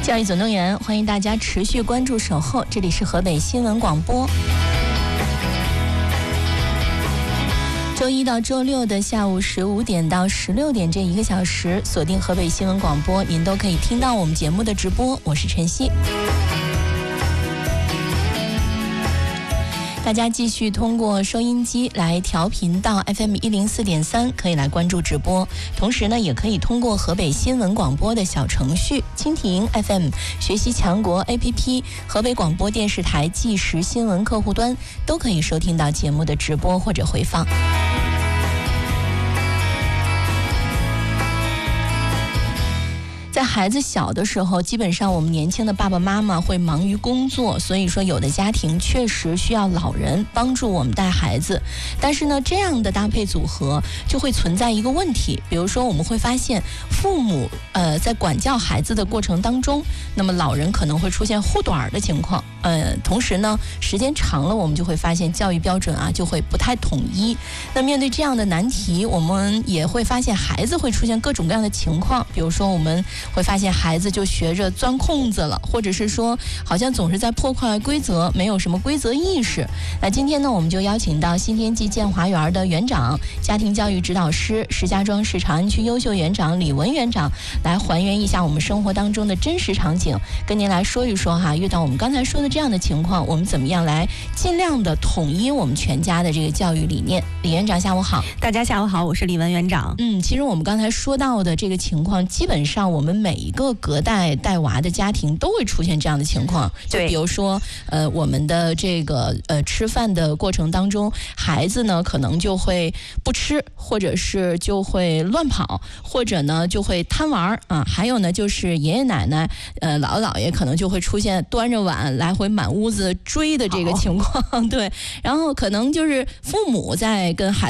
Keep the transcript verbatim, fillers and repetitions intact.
教育总动员，欢迎大家持续关注守候，这里是河北新闻广播。周一到周六的下午十五点到十六点这一个小时，锁定河北新闻广播，您都可以听到我们节目的直播。我是晨曦。大家继续通过收音机来调频到 F M 一零四点三，可以来关注直播。同时呢，也可以通过河北新闻广播的小程序、蜻蜓 F M、学习强国 A P P、河北广播电视台即时新闻客户端，都可以收听到节目的直播或者回放。在孩子小的时候，基本上我们年轻的爸爸妈妈会忙于工作，所以说有的家庭确实需要老人帮助我们带孩子。但是呢，这样的搭配组合就会存在一个问题，比如说我们会发现父母呃在管教孩子的过程当中，那么老人可能会出现护短的情况。呃，同时呢，时间长了，我们就会发现教育标准啊就会不太统一。那面对这样的难题，我们也会发现孩子会出现各种各样的情况，比如说我们会发现孩子就学着钻空子了，或者是说好像总是在破坏规则，没有什么规则意识。那今天呢，我们就邀请到新天际建华园的园长、家庭教育指导师、石家庄市长安区优秀园长李文园长来还原一下我们生活当中的真实场景，跟您来说一说哈，遇到我们刚才说的这样的情况，我们怎么样来尽量的统一我们全家的这个教育理念。李园长下午好。 大家下午好，我是李文园长。 嗯，其实我们刚才说到的这个情况，基本上我们每一个隔代带娃的家庭都会出现这样的情况。就比如说呃我们的这个呃吃饭的过程当中，孩子呢可能就会不吃，或者是就会乱跑，或者呢就会贪玩啊，还有呢就是爷爷奶奶呃姥姥姥爷可能就会出现端着碗来回满屋子追的这个情况。对，然后可能就是父母在跟孩